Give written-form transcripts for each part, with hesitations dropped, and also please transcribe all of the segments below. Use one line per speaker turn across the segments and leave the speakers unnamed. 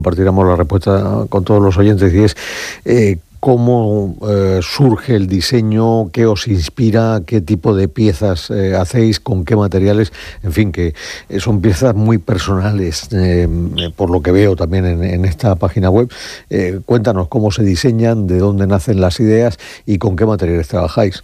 compartiéramos la respuesta con todos los oyentes, y es cómo surge el diseño, qué os inspira, qué tipo de piezas hacéis, con qué materiales, en fin, que son piezas muy personales, por lo que veo también en esta página web. Cuéntanos cómo se diseñan, de dónde nacen las ideas y con qué materiales trabajáis.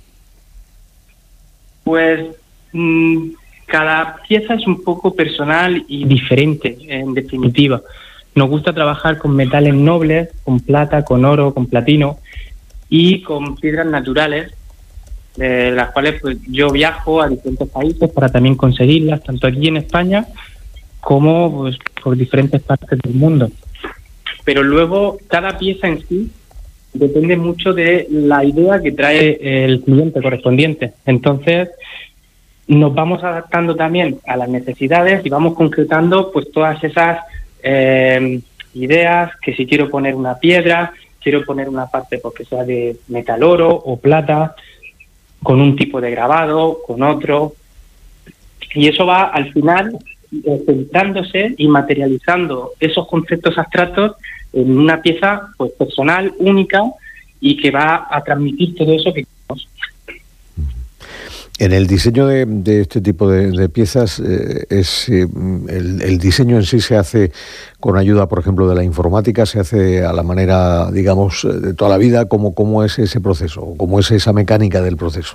Pues cada pieza es un poco personal y diferente, en definitiva. Nos gusta trabajar con metales nobles, con plata, con oro, con platino y con piedras naturales, las cuales pues yo viajo a diferentes países para también conseguirlas, tanto aquí en España como pues por diferentes partes del mundo. Pero luego cada pieza en sí depende mucho de la idea que trae el cliente correspondiente. Entonces nos vamos adaptando también a las necesidades y vamos concretando pues todas esas ideas, que si quiero poner una piedra, quiero poner una parte porque sea de metal oro o plata, con un tipo de grabado, con otro, y eso va al final centrándose y materializando esos conceptos abstractos en una pieza pues personal, única, y que va a transmitir todo eso que queremos.
En el diseño de este tipo de piezas, el diseño en sí se hace con ayuda, por ejemplo, de la informática, se hace a la manera, digamos, de toda la vida. ¿Cómo es ese proceso? ¿Cómo es esa mecánica del proceso?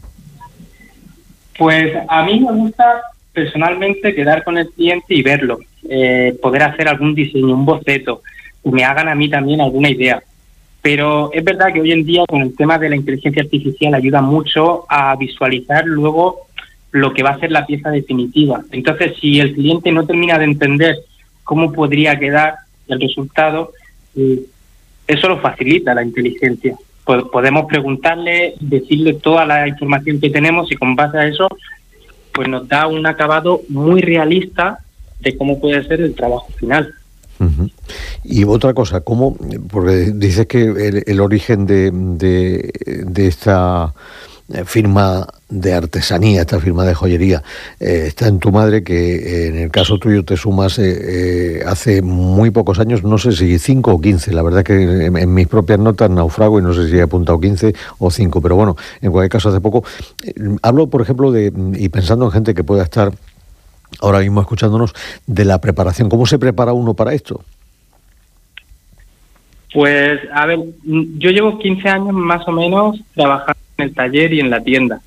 Pues a mí me gusta personalmente quedar con el cliente y verlo, poder hacer algún diseño, un boceto, que me hagan a mí también alguna idea. Pero es verdad que hoy en día con el tema de la inteligencia artificial ayuda mucho a visualizar luego lo que va a ser la pieza definitiva. Entonces, si el cliente no termina de entender cómo podría quedar el resultado, eso lo facilita la inteligencia. Podemos preguntarle, decirle toda la información que tenemos y con base a eso pues nos da un acabado muy realista de cómo puede ser el trabajo final.
Uh-huh. Y otra cosa, ¿cómo? Porque dices que el origen de esta firma de artesanía, esta firma de joyería, está en tu madre, que en el caso tuyo te sumas hace muy pocos años, no sé si 5 o 15, la verdad que en mis propias notas naufrago y no sé si he apuntado 15 o 5, pero bueno, en cualquier caso hace poco. Hablo, por ejemplo, y pensando en gente que pueda estar ahora mismo escuchándonos, de la preparación. ¿Cómo se prepara uno para esto?
Pues, a ver, yo llevo 15 años más o menos trabajando en el taller y en la tienda.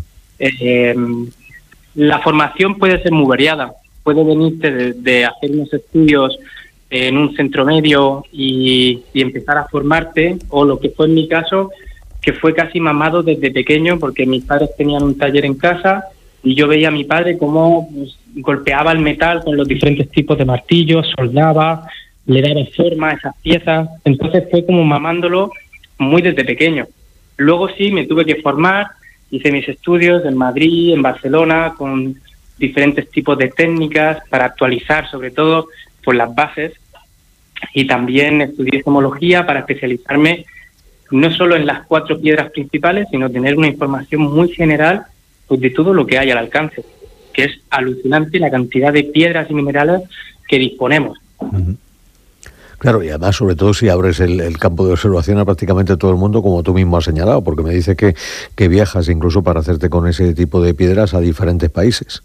La formación puede ser muy variada. Puede venirte de hacer unos estudios en un centro medio y empezar a formarte, o lo que fue en mi caso, que fue casi mamado desde pequeño, porque mis padres tenían un taller en casa y yo veía a mi padre cómo golpeaba el metal con los diferentes tipos de martillos, soldaba, le daba forma a esas piezas. Entonces fue como mamándolo muy desde pequeño. Luego sí me tuve que formar, hice mis estudios en Madrid, en Barcelona, con diferentes tipos de técnicas para actualizar sobre todo pues las bases, y también estudié gemología para especializarme no solo en las 4 piedras principales, sino tener una información muy general pues de todo lo que hay al alcance, que es alucinante la cantidad de piedras y minerales que disponemos.
Uh-huh. Claro, y además, sobre todo, si abres el campo de observación a prácticamente todo el mundo, como tú mismo has señalado, porque me dices que viajas incluso para hacerte con ese tipo de piedras a diferentes países.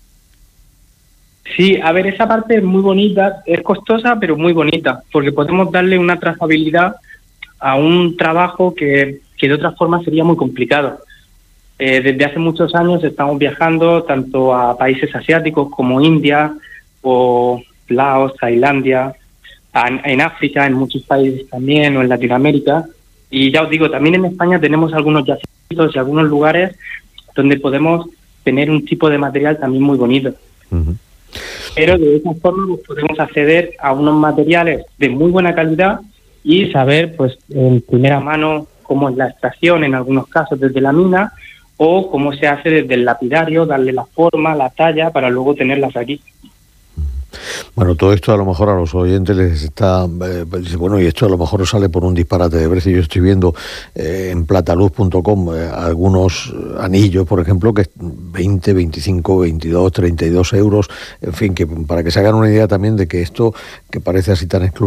Sí, a ver, esa parte es muy bonita, es costosa, pero muy bonita, porque podemos darle una trazabilidad a un trabajo que de otra forma sería muy complicado. Desde hace muchos años estamos viajando tanto a países asiáticos como India o Laos, Tailandia, en África, en muchos países también, o en Latinoamérica. Y ya os digo, también en España tenemos algunos yacimientos y algunos lugares donde podemos tener un tipo de material también muy bonito. Uh-huh. Pero de esa forma pues, podemos acceder a unos materiales de muy buena calidad y saber pues en primera mano cómo es la extracción, en algunos casos desde la mina, o cómo se hace desde el lapidario, darle la forma, la talla, para luego tenerlas aquí.
Bueno, todo esto a lo mejor a los oyentes les está... dice, bueno, y esto a lo mejor sale por un disparate de precio. Yo estoy viendo en plataluz.com algunos anillos, por ejemplo, que 20, 25, 22, 32 euros, en fin, que para que se hagan una idea también de que esto, que parece así tan exclusivo,